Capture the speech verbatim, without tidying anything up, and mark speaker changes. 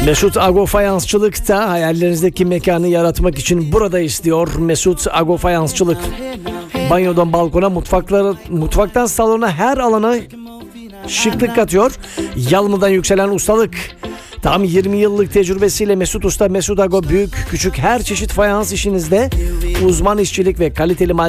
Speaker 1: Mesut Ago Fayansçılık'ta hayallerinizdeki mekanı yaratmak için burada istiyor. Mesut Ago Fayansçılık. Banyodan balkona, mutfaklara, mutfaktan salona her alana şıklık katıyor. Yalmıdan yükselen ustalık. Tam yirmi yıllık tecrübesiyle Mesut Usta, Mesut Ago büyük küçük her çeşit fayans işinizde uzman işçilik ve kaliteli malzeme